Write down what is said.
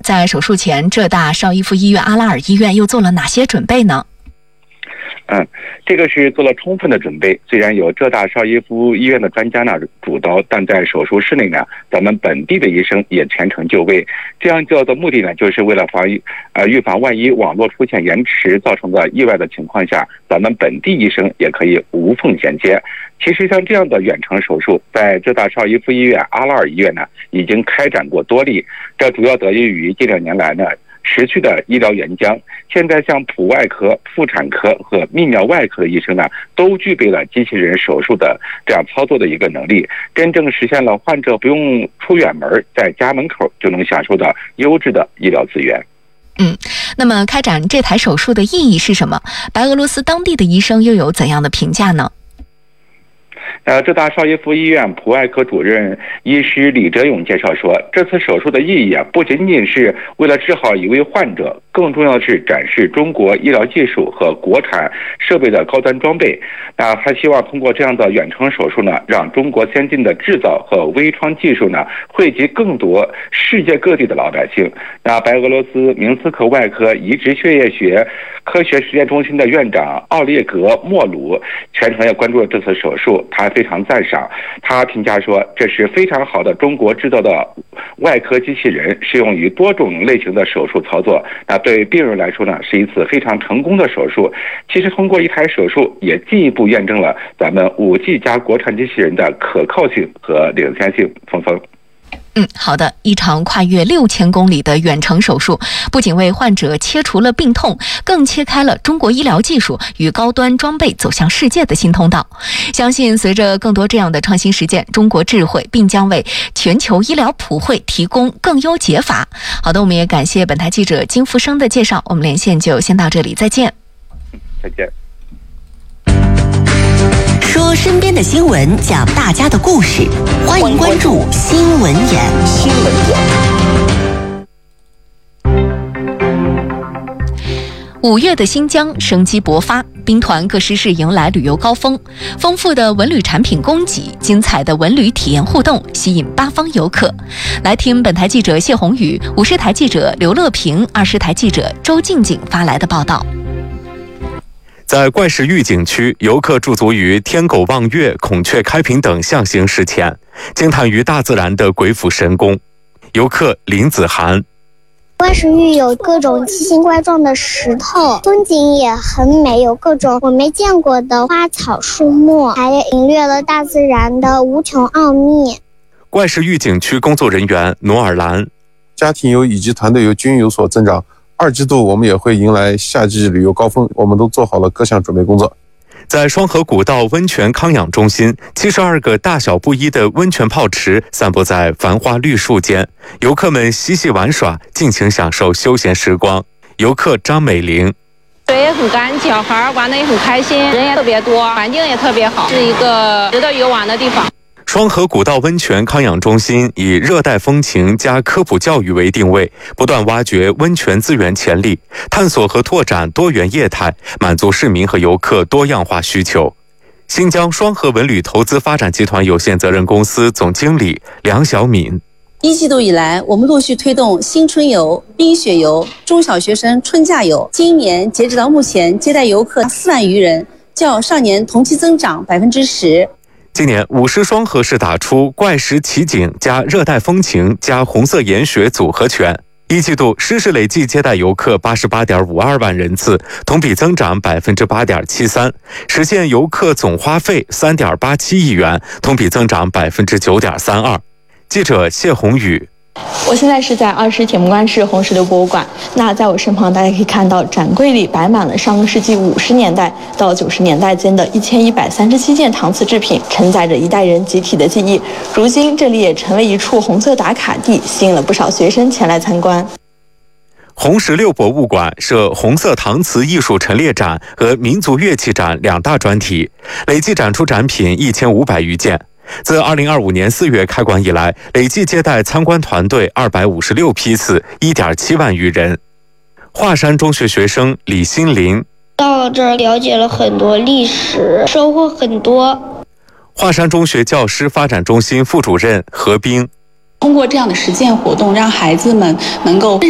在手术前，浙大邵逸夫医院、阿拉尔医院又做了哪些准备呢？ 这个是做了充分的准备。虽然有浙大邵逸夫医院的专家呢主刀，但在手术室内呢，咱们本地的医生也全程就位。这样做的目的呢，就是为了预防万一网络出现延迟造成的意外的情况下，咱们本地医生也可以无缝衔接。其实像这样的远程手术，在浙大邵逸夫医院、阿拉尔医院呢，已经开展过多例。这主要得益于近2年来呢持续的医疗援疆。现在像普外科、妇产科和泌尿外科的医生呢，都具备了机器人手术的这样操作的一个能力，真正实现了患者不用出远门，在家门口就能享受到优质的医疗资源。 那么开展这台手术的意义是什么？白俄罗斯当地的医生又有怎样的评价呢？ 浙大邵逸夫医院普外科主任医师李哲勇介绍说，这次手术的意义不仅仅是为了治好一位患者，更重要的是展示中国医疗技术和国产设备的高端装备。他希望通过这样的远程手术呢，让中国先进的制造和微创技术呢，惠及更多世界各地的老百姓。白俄罗斯明斯克外科移植血液学科学实验中心的院长奥列格·莫鲁全程也关注了这次手术，他非常赞赏。他评价说，这是非常好的中国制造的外科机器人，适用于多种类型的手术操作。对病人来说呢，是一次非常成功的手术。其实通过一台手术，也进一步验证了咱们5G 加国产机器人的可靠性和领先性。峰峰。 好的，一场跨越6000公里的远程手术，不仅为患者切除了病痛，更切开了中国医疗技术与高端装备走向世界的新通道。相信随着更多这样的创新实践，中国智慧并将为全球医疗普惠提供更优解法。好的，我们也感谢本台记者金福生的介绍，我们连线就先到这里，再见。 再见。 说身边的新闻，讲大家的故事，欢迎关注新闻眼。 5月的新疆生机勃发，兵团各师室迎来旅游高峰，丰富的文旅产品供给，精彩的文旅体验互动，吸引8方游客。来听本台记者谢宏宇、50台记者刘乐平、20台记者周静静发来的报道。 在怪石峪景区，游客驻足于天狗望月、孔雀开屏等象形石前，惊叹于大自然的鬼斧神工。游客林子涵。 怪石峪有各种奇形怪状的石头，风景也很美，有各种我没见过的花草树木，还领略了大自然的无穷奥秘。 怪石峪景区工作人员努尔兰。 家庭游以及团队游均有所增长。2季度我们也会迎来夏季旅游高峰，我们都做好了各项准备工作。 在双河古道温泉康养中心，72个大小不一的温泉泡池散布在繁花绿树间，游客们嬉戏玩耍，尽情享受休闲时光。游客张美玲。 水也很干净，小孩玩得也很开心，人也特别多，环境也特别好，是一个值得游玩的地方。 双河古道温泉康养中心以热带风情加科普教育为定位，不断挖掘温泉资源潜力，探索和拓展多元业态，满足市民和游客多样化需求。新疆双河文旅投资发展集团有限责任公司总经理梁小敏。 1季度以来，我们陆续推动新春游、冰雪游、中小学生春假游。今年截止到目前，接待游客4万余人，较上年同期增长10%。 今年舞狮双河是打出怪石奇景加热带风情加红色岩雪组合拳。1季度狮市累计接待游客88.52万人次，同比增长8.73%，实现游客总花费3.87亿元，同比增长9.32%。记者谢宏宇。 我现在是在20铁木关市红石榴博物馆，那在我身旁大家可以看到展柜里摆满了上个世纪50年代到90年代间的1137件搪瓷制品，承载着一代人集体的记忆。如今这里也成为一处红色打卡地，吸引了不少学生前来参观。 红石榴博物馆设红色搪瓷艺术陈列展和民族乐器展2大专题，累计展出展品1500余件。自2025年4月开馆以来，累计接待参观团队256批次，1.7万余人。华山中学学生李新林。 到这儿了解了很多历史，收获很多。 华山中学教师发展中心副主任何冰。 通过这样的实践活动，让孩子们能够